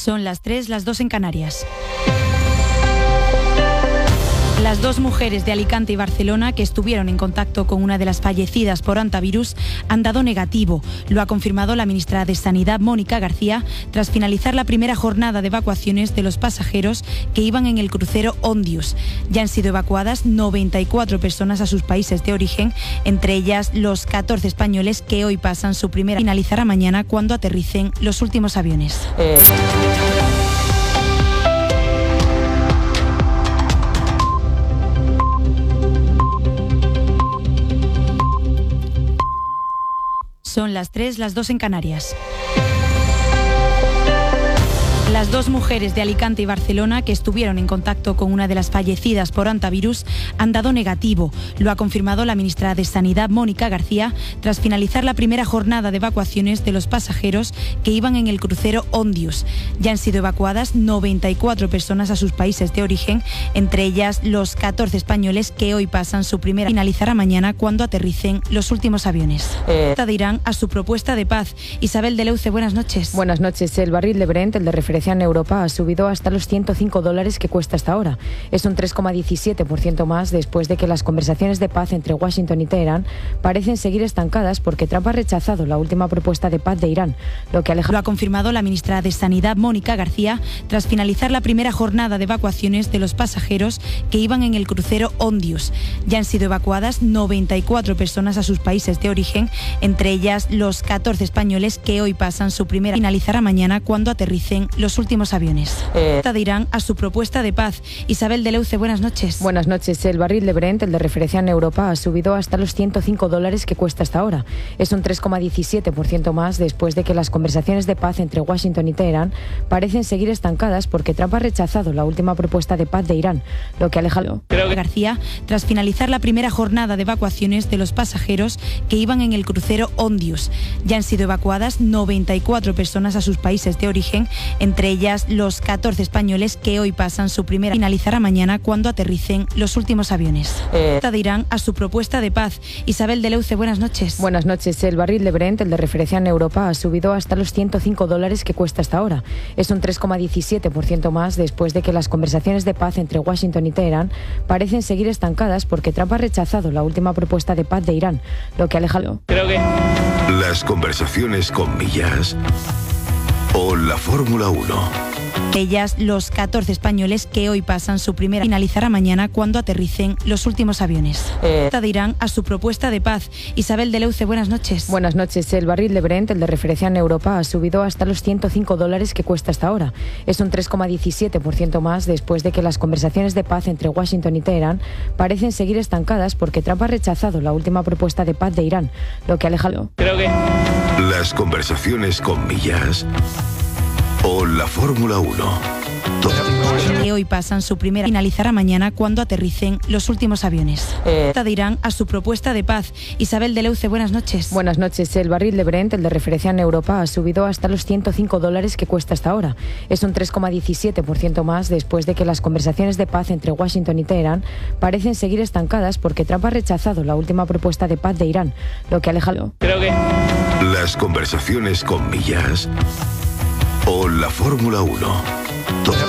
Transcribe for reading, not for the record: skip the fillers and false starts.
Son las 3, las 2 en Canarias. Las dos mujeres de Alicante y Barcelona que estuvieron en contacto con una de las fallecidas por hantavirus han dado negativo. Lo ha confirmado la ministra de Sanidad, Mónica García, tras finalizar la primera jornada de evacuaciones de los pasajeros que iban en el crucero Ondius. Ya han sido evacuadas 94 personas a sus países de origen, entre ellas los 14 españoles que hoy pasan su primera. Finalizará mañana cuando aterricen los últimos aviones. Son las 3, las 2 en Canarias. Las dos mujeres de Alicante y Barcelona que estuvieron en contacto con una de las fallecidas por hantavirus han dado negativo. Lo ha confirmado la ministra de Sanidad, Mónica García, tras finalizar la primera jornada de evacuaciones de los pasajeros que iban en el crucero Ondius. Ya han sido evacuadas 94 personas a sus países de origen, entre ellas los 14 españoles que hoy pasan su primera. Finalizará mañana cuando aterricen los últimos aviones. De Irán a su propuesta de paz. Isabel de Leuce, buenas noches. Buenas noches. El barril de Brent, el de referencia en Europa, ha subido hasta los $105 que cuesta hasta ahora. Es un 3,17% más después de que las conversaciones de paz entre Washington y Teherán parecen seguir estancadas porque Trump ha rechazado la última propuesta de paz de Irán, lo que aleja. Lo ha confirmado la ministra de Sanidad, Mónica García, tras finalizar la primera jornada de evacuaciones de los pasajeros que iban en el crucero Ondius. Ya han sido evacuadas 94 personas a sus países de origen, entre ellas los 14 españoles que hoy pasan su primera. Finalizará mañana cuando aterricen los últimos aviones. De Irán a su propuesta de paz. Isabel de Leuce, buenas noches. Buenas noches. El barril de Brent, el de referencia en Europa, ha subido hasta los $105 que cuesta hasta ahora. Es un 3,17% más después de que las conversaciones de paz entre Washington y Teherán parecen seguir estancadas porque Trump ha rechazado la última propuesta de paz de Irán, lo que aleja. García, tras finalizar la primera jornada de evacuaciones de los pasajeros que iban en el crucero Ondius. Ya han sido evacuadas 94 personas a sus países de origen, entre ellas los 14 españoles que hoy pasan su primera. Finalizará mañana cuando aterricen los últimos aviones. De Irán a su propuesta de paz. Isabel de Leuce, buenas noches. Buenas noches. El barril de Brent, el de referencia en Europa, ha subido hasta los $105 que cuesta hasta ahora. Es un 3,17% más después de que las conversaciones de paz entre Washington y Teherán parecen seguir estancadas porque Trump ha rechazado la última propuesta de paz de Irán, lo que aleja. Las conversaciones con millas o la Fórmula 1. Ellas los 14 españoles que hoy pasan su primera. Finalizará mañana cuando aterricen los últimos aviones. De Irán a su propuesta de paz. Isabel de Leuce, buenas noches. Buenas noches. El barril de Brent, el de referencia en Europa, ha subido hasta los $105 que cuesta hasta ahora. Es un 3,17% más después de que las conversaciones de paz entre Washington y Teherán parecen seguir estancadas porque Trump ha rechazado la última propuesta de paz de Irán, lo que aleja. Las conversaciones con millas o la Fórmula 1. Que hoy pasan su primera. Finalizará mañana cuando aterricen los últimos aviones. De Irán a su propuesta de paz. Isabel de Leuce, buenas noches. Buenas noches. El barril de Brent, el de referencia en Europa, ha subido hasta los $105 que cuesta hasta ahora. Es un 3,17% más después de que las conversaciones de paz entre Washington y Teherán parecen seguir estancadas porque Trump ha rechazado la última propuesta de paz de Irán, lo que aleja. Las conversaciones con millas o la Fórmula 1.